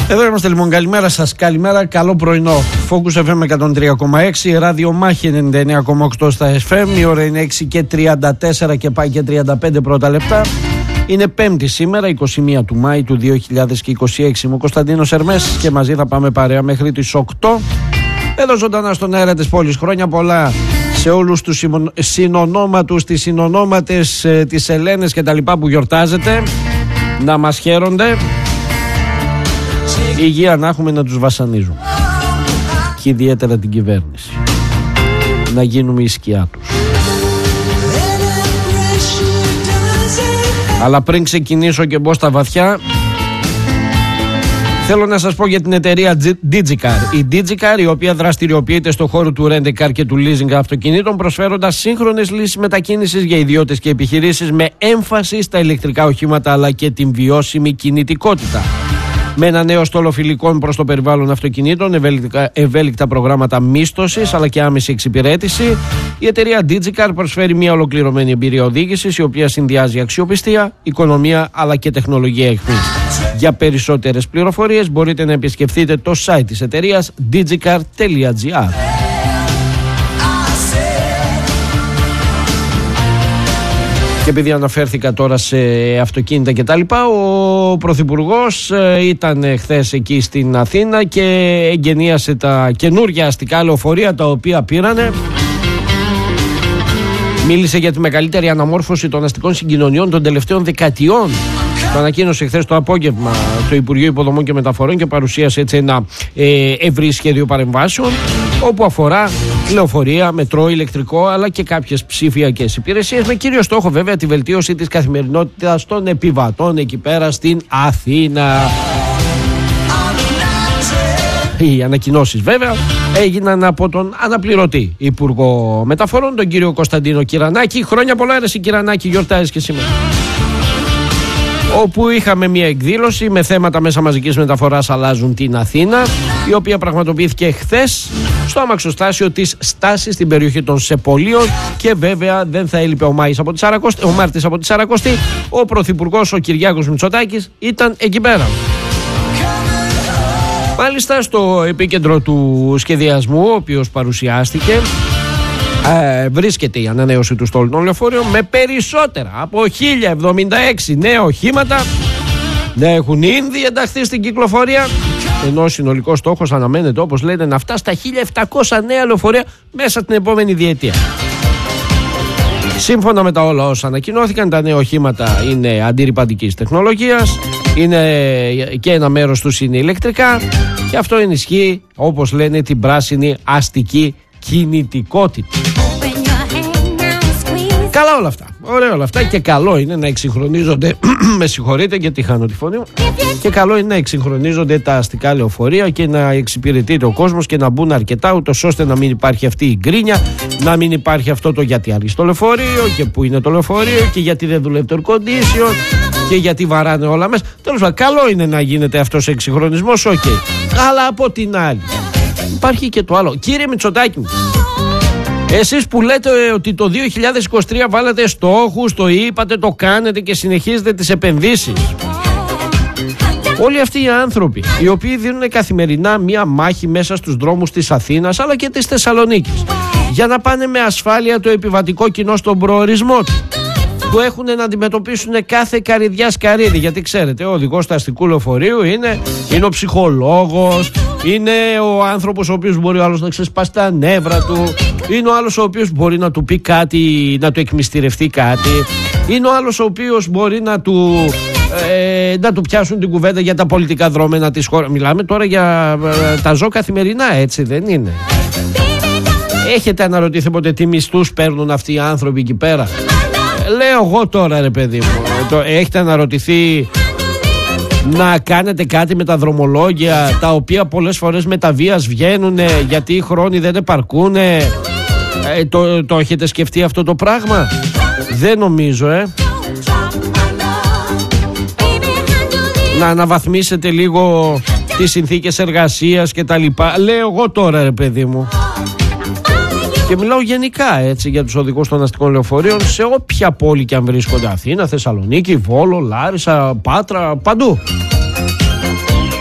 Εδώ είμαστε λοιπόν, καλημέρα σας, καλημέρα, καλό πρωινό. Focus FM 103,6, ράδιο Μάχη 99,8 στα FM. Η ώρα είναι 6 και 34 και πάει και 35 πρώτα λεπτά. Είναι Πέμπτη σήμερα, 21 του Μάη του 2026. Είμαι ο Κωνσταντίνος Ερμές και μαζί θα πάμε παρέα μέχρι τις 8. Εδώ ζωντανά στον αέρα της πόλης. Χρόνια πολλά σε όλους τους συνονόματους, τις συνονόματες, τις Ελένες και τα λοιπά που γιορτάζετε. Να μας χαίρονται. Υγεία να έχουμε, να τους βασανίζουν. Και ιδιαίτερα την κυβέρνηση. Να γίνουμε η σκιά τους. Αλλά πριν ξεκινήσω και μπω στα βαθιά, θέλω να σας πω για την εταιρεία DigiCar. Η DigiCar, η οποία δραστηριοποιείται στον χώρο του rent-a-car και του leasing αυτοκινήτων, προσφέροντας σύγχρονες λύσεις μετακίνησης για ιδιώτες και επιχειρήσεις με έμφαση στα ηλεκτρικά οχήματα αλλά και την βιώσιμη κινητικότητα. Με ένα νέο στόλο φιλικών προς το περιβάλλον αυτοκινήτων, ευέλικτα προγράμματα μίσθωσης αλλά και άμεση εξυπηρέτηση, η εταιρεία DigiCar προσφέρει μια ολοκληρωμένη εμπειρία οδήγησης, η οποία συνδυάζει αξιοπιστία, οικονομία αλλά και τεχνολογία εχμής. Για περισσότερες πληροφορίες μπορείτε να επισκεφτείτε το site της εταιρείας digicar.gr. Και επειδή αναφέρθηκα τώρα σε αυτοκίνητα και τα λοιπά, ο Πρωθυπουργός ήταν χθες εκεί στην Αθήνα και εγκαινίασε τα καινούργια αστικά λεωφορεία τα οποία πήρανε. Μίλησε για τη μεγαλύτερη αναμόρφωση των αστικών συγκοινωνιών των τελευταίων δεκαετιών. Το ανακοίνωσε χθες το απόγευμα το Υπουργείο Υποδομών και Μεταφορών και παρουσίασε έτσι ένα ευρύ σχέδιο παρεμβάσεων, όπου αφορά λεωφορεία, μετρό, ηλεκτρικό αλλά και κάποιες ψηφιακές υπηρεσίες, με κύριο στόχο βέβαια τη βελτίωση της καθημερινότητας των επιβατών εκεί πέρα στην Αθήνα. Οι ανακοινώσεις βέβαια έγιναν από τον αναπληρωτή Υπουργό Μεταφορών, τον κύριο Κωνσταντίνο Κυρανάκη. Χρόνια πολλά, ρε Κυρανάκη, γιορτάζεις και σήμερα. Όπου είχαμε μια εκδήλωση με θέματα μέσα μαζικής μεταφοράς αλλάζουν την Αθήνα, η οποία πραγματοποιήθηκε χθες στο αμαξοστάσιο της Στάσης στην περιοχή των Σεπολίων, και βέβαια δεν θα έλειπε ο Μάρτης από τη Σαρακοστή. Ο Πρωθυπουργός ο Κυριάκος Μητσοτάκης ήταν εκεί πέρα. Μάλιστα στο επίκεντρο του σχεδιασμού, ο οποίος παρουσιάστηκε, βρίσκεται η ανανέωση του στόλου των λεωφορείων με περισσότερα από 1076 νέα οχήματα να έχουν ήδη ενταχθεί στην κυκλοφορία, ενώ ο συνολικός στόχος αναμένεται, όπως λέτε, να φτάσει στα 1700 νέα λεωφορεία μέσα την επόμενη διετία. Σύμφωνα με τα όλα όσα ανακοινώθηκαν, τα νέα οχήματα είναι αντιρρυπαντικής τεχνολογίας, είναι και ένα μέρος τους είναι ηλεκτρικά, και αυτό ενισχύει, όπως λένε, την πράσινη αστική κινητικότητα. Καλά όλα αυτά, ωραία όλα αυτά, και καλό είναι να εξυγχρονίζονται με συγχωρείτε γιατί χάνω τη φωνή μου, και καλό είναι να εξυγχρονίζονται τα αστικά λεωφορεία και να εξυπηρετείται ο κόσμος και να μπουν αρκετά, ούτως ώστε να μην υπάρχει αυτή η γκρίνια, να μην υπάρχει αυτό το γιατί αργεί το λεωφορείο και πού είναι το λεωφορείο και γιατί δεν δουλεύει το air condition και γιατί βαράνε όλα μέσα. Τέλος πάντων, καλό είναι να γίνεται αυτός ο εξυγχρονισμός, αλλά από την άλλη υπάρχει και το άλλο. Κύριε Μητσοτάκη, εσείς που λέτε ότι το 2023 βάλατε στόχους, το είπατε, το κάνετε και συνεχίζετε τις επενδύσεις, όλοι αυτοί οι άνθρωποι οι οποίοι δίνουν καθημερινά μία μάχη μέσα στους δρόμους της Αθήνας αλλά και της Θεσσαλονίκης για να πάνε με ασφάλεια το επιβατικό κοινό στον προορισμό του, που έχουν να αντιμετωπίσουν κάθε καρυδιά σκαρίδι, γιατί ξέρετε, ο οδηγός του αστικού λεωφορείου είναι ο ψυχολόγος, είναι ο άνθρωπος ο οποίος μπορεί ο άλλος να ξεσπάσει τα νεύρα του, είναι ο άλλος ο οποίος μπορεί να του πει κάτι, να του εκμυστηρευτεί κάτι, είναι ο άλλος ο οποίος μπορεί να του πιάσουν την κουβέντα για τα πολιτικά δρόμενα της χώρας. Μιλάμε τώρα για τα ζω καθημερινά, έτσι δεν είναι? Έχετε αναρωτηθεί ποτέ τι μισθούς παίρνουν αυτοί οι άνθρωποι εκεί πέρα? Λέω εγώ τώρα, ρε παιδί μου, έχετε αναρωτηθεί να κάνετε κάτι με τα δρομολόγια, τα οποία πολλές φορές με τα βίας βγαίνουν γιατί οι χρόνοι δεν επαρκούν? Το έχετε σκεφτεί αυτό το πράγμα? Δεν νομίζω, να αναβαθμίσετε λίγο τις συνθήκες εργασίας και τα λοιπά. Λέω εγώ τώρα, ρε παιδί μου. Και μιλάω γενικά έτσι για τους οδηγούς των αστικών λεωφορείων σε όποια πόλη και αν βρίσκονται, Αθήνα, Θεσσαλονίκη, Βόλο, Λάρισα, Πάτρα, παντού.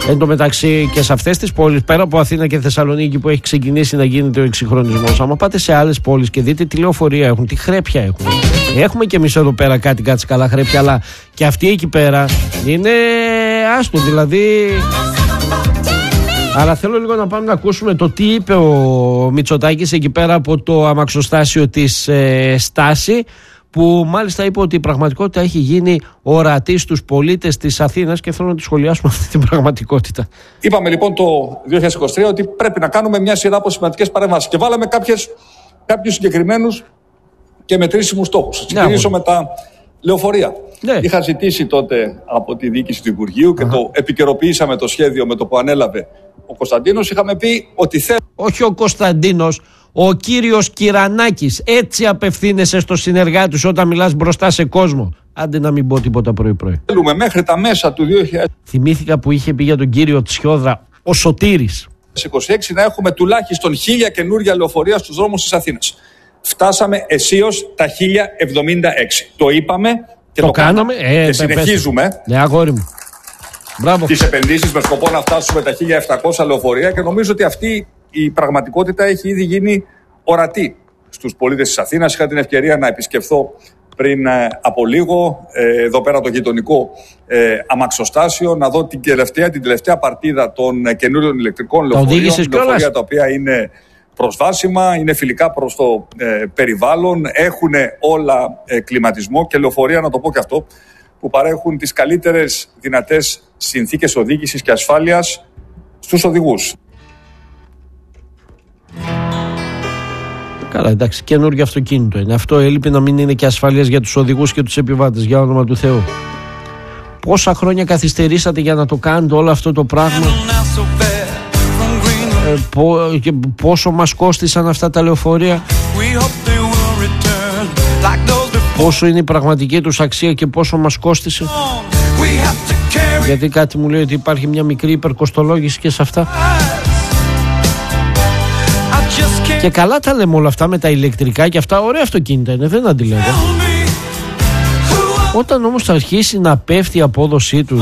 Εν τω μεταξύ και σε αυτές τις πόλεις, πέρα από Αθήνα και Θεσσαλονίκη που έχει ξεκινήσει να γίνεται ο εξυγχρονισμός, άμα πάτε σε άλλες πόλεις και δείτε τι λεωφορεία έχουν, τι χρέπια έχουν. Έχουμε και εμείς εδώ πέρα κάτι καλά χρέπια, αλλά και αυτοί εκεί πέρα είναι άστο, δηλαδή. Αλλά θέλω λίγο να πάμε να ακούσουμε το τι είπε ο Μητσοτάκης εκεί πέρα από το αμαξοστάσιο της Στάση, που μάλιστα είπε ότι η πραγματικότητα έχει γίνει ορατή στους πολίτες της Αθήνας και θέλω να τη σχολιάσουμε αυτή την πραγματικότητα. Είπαμε λοιπόν το 2023 ότι πρέπει να κάνουμε μια σειρά από σημαντικές παρεμβάσεις και βάλαμε κάποιους συγκεκριμένους και μετρήσιμους στόχους. Ξεκινήσω με τα λεωφορεία. Ναι. Είχα ζητήσει τότε από τη διοίκηση του Υπουργείου και το επικαιροποιήσαμε το σχέδιο με το που ανέλαβε ο Κωνσταντίνος. Είχαμε πει ότι όχι ο Κωνσταντίνος, ο κύριος Κυρανάκης. Έτσι απευθύνεσαι στο συνεργάτη σου όταν μιλάς μπροστά σε κόσμο. Άντε να μην πω τίποτα πρωί-πρωί. Θέλουμε μέχρι τα μέσα του 2026. Θυμήθηκα που είχε πει για τον κύριο Τσιόδρα ο Σωτήρης. 26 να έχουμε τουλάχιστον 1000 καινούργια λεωφορεία στους δρόμους της Αθήνας. Φτάσαμε αισίως τα 1076. Το είπαμε και το κάναμε και συνεχίζουμε. Ναι, αγόρι μου. Μπράβο. Τις επενδύσεις με σκοπό να φτάσουμε τα 1700 λεωφορεία και νομίζω ότι αυτή η πραγματικότητα έχει ήδη γίνει ορατή στους πολίτες της Αθήνας. Είχα την ευκαιρία να επισκεφθώ πριν από λίγο εδώ πέρα το γειτονικό αμαξοστάσιο, να δω την τελευταία παρτίδα των καινούριων ηλεκτρικών λεωφορείων, λεωφορεία τα οποία είναι προσβάσιμα, είναι φιλικά προς το περιβάλλον, έχουν όλα κλιματισμό και λεωφορεία, να το πω και αυτό, που παρέχουν τις καλύτερες δυνατές συνθήκες οδήγησης και ασφάλειας στους οδηγούς. Καλά, εντάξει, καινούργιο αυτοκίνητο είναι. Αυτό έλειπε να μην είναι και ασφαλείας για τους οδηγούς και τους επιβάτες, για όνομα του Θεού. Πόσα χρόνια καθυστερήσατε για να το κάνετε όλο αυτό το πράγμα. Και πόσο μας κόστησαν αυτά τα λεωφορεία. Πόσο είναι η πραγματική τους αξία και πόσο μας κόστησε. Γιατί κάτι μου λέει ότι υπάρχει μια μικρή υπερκοστολόγηση και σε αυτά. Και καλά τα λέμε όλα αυτά με τα ηλεκτρικά και αυτά, ωραία αυτοκίνητα είναι, δεν αντιλέγω. Όταν όμως θα αρχίσει να πέφτει η απόδοσή τους,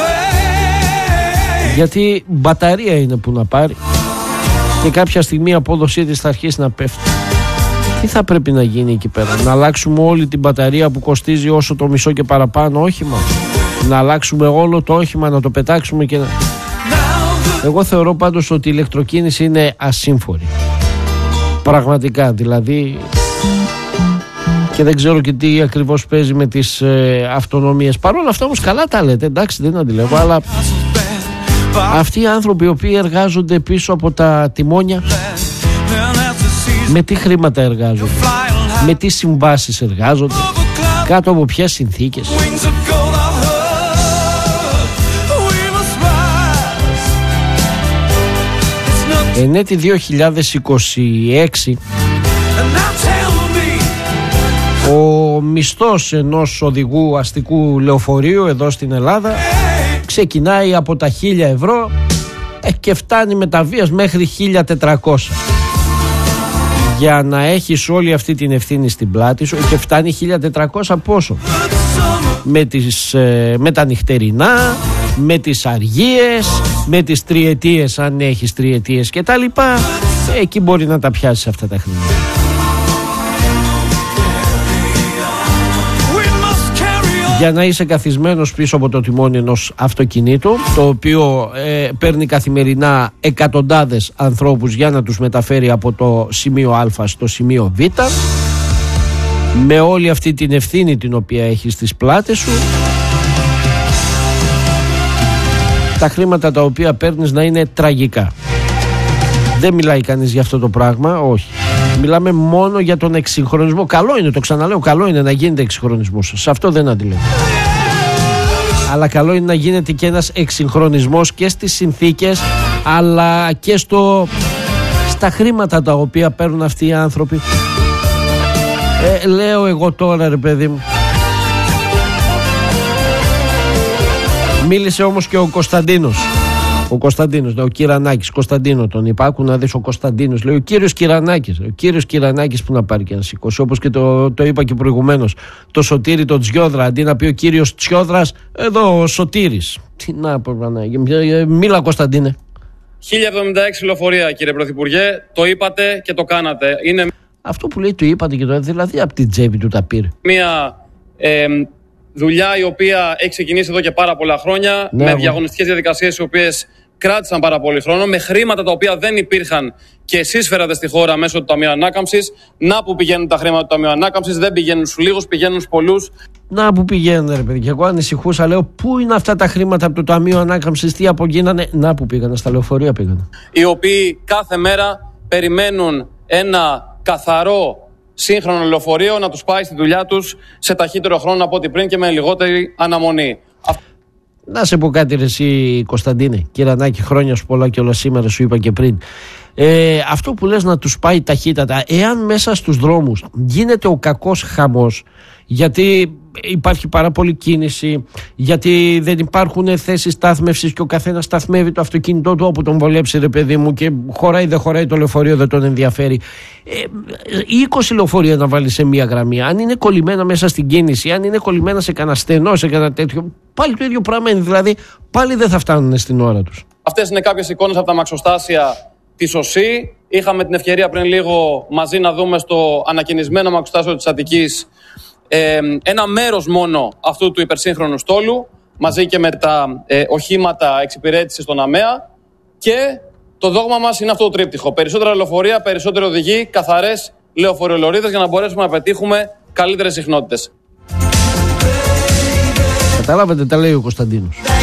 γιατί μπαταρία είναι που να πάρει και κάποια στιγμή η απόδοσή της θα αρχίσει να πέφτει, τι θα πρέπει να γίνει εκεί πέρα? Να αλλάξουμε όλη την μπαταρία που κοστίζει όσο το μισό και παραπάνω όχημα? Να αλλάξουμε όλο το όχημα, να το πετάξουμε και να... Εγώ θεωρώ πάντως ότι η ηλεκτροκίνηση είναι ασύμφορη. Πραγματικά, δηλαδή. Και δεν ξέρω και τι ακριβώς παίζει με τις αυτονομίες. Παρ' όλα αυτά όμως καλά τα λέτε, εντάξει, δεν αντιλέγω, αλλά αυτοί οι άνθρωποι οι οποίοι εργάζονται πίσω από τα τιμόνια, με τι χρήματα εργάζονται, με τι συμβάσεις εργάζονται, κάτω από ποιες συνθήκες? Εν έτη 2026 ο μισθός ενός οδηγού αστικού λεωφορείου εδώ στην Ελλάδα ξεκινάει από τα 1.000 ευρώ και φτάνει με τα βίας μέχρι 1.400. Για να έχεις όλη αυτή την ευθύνη στην πλάτη σου, και φτάνει 1.400 πόσο? Με τα νυχτερινά, με τις αργίες, με τις τριετίες, αν έχεις τριετίες και τα λοιπά, εκεί μπορεί να τα πιάσεις αυτά τα χρήματα. Για να είσαι καθισμένος πίσω από το τιμόνι ενός αυτοκινήτου, το οποίο παίρνει καθημερινά εκατοντάδες ανθρώπους για να τους μεταφέρει από το σημείο Α στο σημείο Β, με όλη αυτή την ευθύνη την οποία έχεις στις πλάτες σου, τα χρήματα τα οποία παίρνεις να είναι τραγικά. Δεν μιλάει κανείς για αυτό το πράγμα, όχι. Μιλάμε μόνο για τον εξυγχρονισμό. Καλό είναι, το ξαναλέω, καλό είναι να γίνεται εξυγχρονισμός. Σε αυτό δεν αντιλέγω. Αλλά καλό είναι να γίνεται και ένας εξυγχρονισμός και στις συνθήκες, αλλά και στα χρήματα τα οποία παίρνουν αυτοί οι άνθρωποι. Λέω εγώ τώρα, ρε παιδί μου. Μίλησε όμως και ο Κωνσταντίνος. Ο Κωνσταντίνος, ο Κυρανάκης, Κωνσταντίνο τον είπα. Άκου να δεις, ο Κωνσταντίνος λέει: ο κύριος Κυρανάκης. Ο κύριος Κυρανάκης που να πάρει και να σηκώσει. Όπως και το είπα και προηγουμένως. Το Σωτήρι τον Τσιόδρα, αντί να πει ο κύριος Τσιόδρας, εδώ ο Σωτήρης. Τι να πω, μίλα Κωνσταντίνε. 1076 λεωφορεία, κύριε Πρωθυπουργέ. Το είπατε και το κάνατε. Είναι... Αυτό που λέει το είπατε και το δηλαδή από την τσέπη του τα πήρε. Μια δουλειά η οποία έχει ξεκινήσει εδώ και πάρα πολλά χρόνια, ναι, με διαγωνιστικές διαδικασίες οι οποίες κράτησαν πάρα πολύ χρόνο, με χρήματα τα οποία δεν υπήρχαν και εσείς φέρατε στη χώρα μέσω του Ταμείου Ανάκαμψης. Να που πηγαίνουν τα χρήματα του Ταμείου Ανάκαμψης, δεν πηγαίνουν στους λίγους, πηγαίνουν στους πολλούς. Να που πηγαίνουν, ρε παιδί. Και εγώ ανησυχούσα, λέω: πού είναι αυτά τα χρήματα από το Ταμείο Ανάκαμψης, τι απογίνανε. Να που πήγανε, στα λεωφορεία πήγανε. Οι οποίοι κάθε μέρα περιμένουν ένα καθαρό σύγχρονο λεωφορείο να τους πάει στη δουλειά τους σε ταχύτερο χρόνο από ό,τι πριν και με λιγότερη αναμονή. Να σε πω κάτι, ρε εσύ Κωνσταντίνε, Κυρανάκη, χρόνια σου πολλά και όλα σήμερα, σου είπα και πριν. Αυτό που λες να τους πάει ταχύτατα, εάν μέσα στους δρόμους γίνεται ο κακός χαμός, γιατί υπάρχει πάρα πολλή κίνηση, γιατί δεν υπάρχουν θέσεις στάθμευσης και ο καθένας σταθμεύει το αυτοκίνητό του όπου τον βολέψει, ρε παιδί μου, και χωράει δεν χωράει το λεωφορείο, δεν τον ενδιαφέρει. 20 λεωφορεία να βάλει σε μία γραμμή, αν είναι κολλημένα μέσα στην κίνηση, αν είναι κολλημένα σε κανένα στενό, σε κανένα τέτοιο, πάλι το ίδιο πράγμα είναι, δηλαδή πάλι δεν θα φτάνουν στην ώρα τους. Αυτές είναι κάποιες εικόνες από τα μαξοστάσια της ΟΣΥ. Είχαμε την ευκαιρία πριν λίγο μαζί να δούμε στο ανακαινισμένο μαξοστάσιο της Αττικής ένα μέρος μόνο αυτού του υπερσύγχρονου στόλου, μαζί και με τα οχήματα εξυπηρέτησης στον ΑΜΕΑ, και το δόγμα μας είναι αυτό το τρίπτυχο: περισσότερα λεωφορεία, περισσότεροι οδηγοί, καθαρές λεωφορειολωρίδες, για να μπορέσουμε να πετύχουμε καλύτερες συχνότητες. Καταλάβατε, τα λέει ο Κωνσταντίνος.